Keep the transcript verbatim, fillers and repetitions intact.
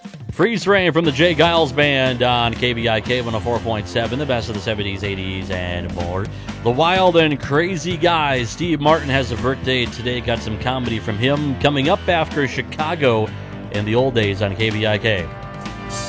Freeze Rain from the Jay Giles Band on K B I K one oh four point seven, the best of the seventies, eighties, and more. The Wild and Crazy Guys. Steve Martin has a birthday today. Got some comedy from him coming up after Chicago in the old days on K B I K.